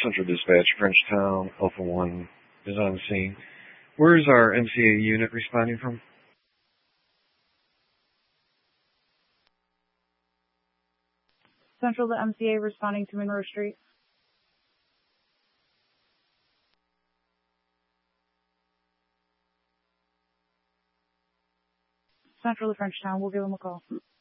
Central Dispatch, Frenchtown, Alpha 1 is on the scene. Where is our MCA unit responding from? Central to MCA responding to Monroe Street. Central to Frenchtown, we'll give them a call.